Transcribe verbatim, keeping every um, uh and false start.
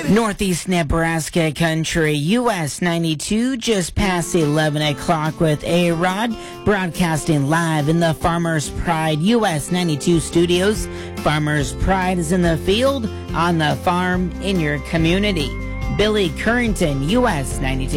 Northeast Nebraska country, U S ninety-two, just past eleven o'clock with A-Rod, broadcasting live in the Farmers Pride U S ninety-two studios. Farmers Pride is in the field, on the farm, in your community. Billy Currington, U S ninety-two.